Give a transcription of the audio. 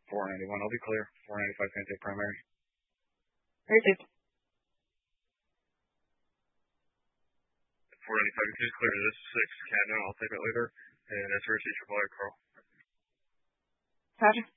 491. I'll be clear. 495 can take primary. Received. 495 is clear. This is 6 Canada. I'll take it later. And that's received for Carl. Roger.